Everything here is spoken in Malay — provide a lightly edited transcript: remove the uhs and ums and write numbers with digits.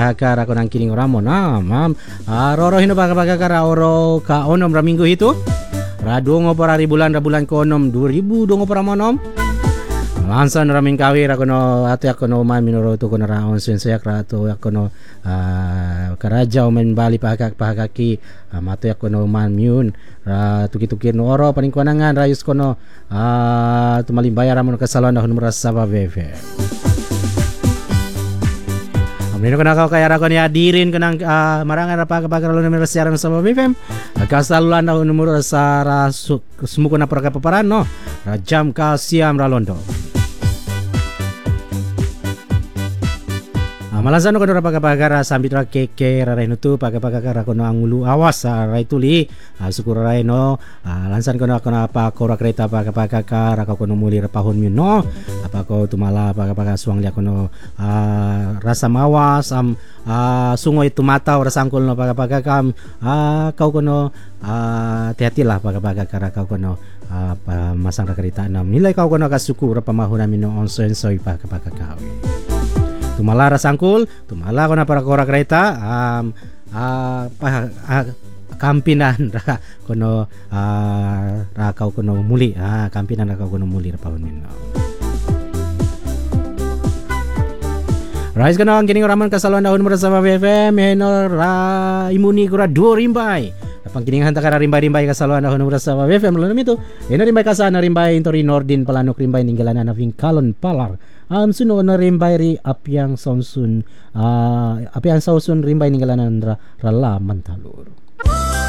pahakar ako nang kining ramo na ma'am. Roro hino pagkakar oro ka onom ra minggu hito. Radungo para bulan ko onom 2000 dongo para monom. Lansan raming kawir ako no ate ako no man minoroto ko na raon sensayak rato ako no karaja men bali pahakaki mato ako no man myun tuki-tukir no oro paningkuanangan rayus ko no tumalimbaya ramon kasalon na hunmura sa bebe. Amino ko na ako kaya ko ni adirin ko ng marangan na pagkakalo na meron siya sa BFM. Kasalulan na numero sa sumuko na pagkapaparan no. Jam ka siam ralondo. Malasan ko na pagkakagara sambit ra keke raray no tu pagkakagara ko no ang ulu awas raray tuli sukur raray no lansan ko na ako na pa kora kereta pagkakagara ko no muli rapahon mi no apa ko tumala pagkakasuang li ako no rasa mawas sungoy tumataw rasangkol no pagkakagam kau ko no hati-hati lah pagkakagara kau ko no masang ra kereta nam nilai kau ko no kasuku ra pamahon namin no onsen soy pagkakagawi. Tumala rasangkul, tumala ko na para kora kereta, kampinan ra kono rakaw kono muli, kampinan rakaw kono muli ra pahon minno. Rais kana ang kining raman kasalon daun mura sa BFM menor imuni kura 2 rimbay. Apang kining hanta kara rimbay kasalon daun mura sa BFM lalu mito. Ena rimbay kasana rimbay intori Nordin Palanok rimbay ninggalan na Kalon Palar. Suno na rimbay ri apyang sonsun rimbay ninggalan na rala mantalur.